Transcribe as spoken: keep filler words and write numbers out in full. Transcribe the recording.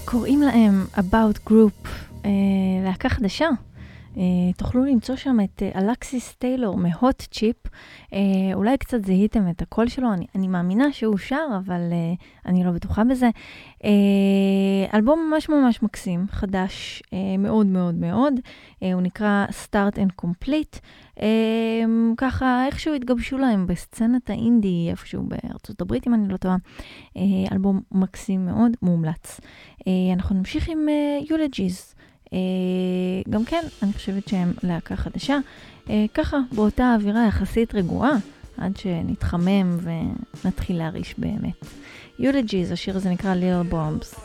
קוראים להם About Group, אה, להקה חדשה. אה, תוכלו למצוא שם את אה, אלכסיס טיילור מהוט צ'יפ. אה, אולי קצת זיהיתם את הקול שלו, אני, אני מאמינה שהוא שר, אבל אה, אני לא בטוחה בזה. אה, אלבום ממש ממש מקסים, חדש אה, מאוד מאוד מאוד. אה, הוא נקרא Start and Complete. אה, ככה איכשהו התגבשו להם בסצנת האינדי, איפשהו בארצות הברית, אם אני לא טועה. אה, אלבום מקסים מאוד, מומלץ. אה, אנחנו נמשיך עם יולג'יז. Uh, uh, גם כן, אני חושבת שהם להקה חדשה. Uh, ככה, באותה אווירה יחסית רגועה, עד שנתחמם ונתחיל להריש באמת. יולג'יז, השיר הזה נקרא Little Bombs.